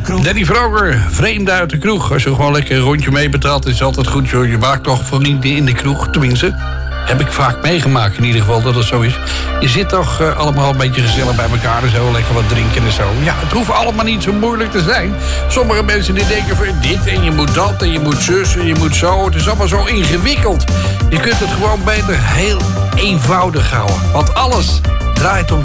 Danny Vroger, vreemde uit de kroeg. Als je gewoon lekker een rondje mee betaalt, is het altijd goed, joh. Je maakt toch vrienden in de kroeg, tenminste. Heb ik vaak meegemaakt in ieder geval dat het zo is. Je zit toch allemaal een beetje gezellig bij elkaar en zo. Lekker wat drinken en zo. Ja, het hoeft allemaal niet zo moeilijk te zijn. Sommige mensen die denken van dit en je moet dat en je moet zus en je moet zo. Het is allemaal zo ingewikkeld. Je kunt het gewoon beter heel eenvoudig houden. Want alles draait om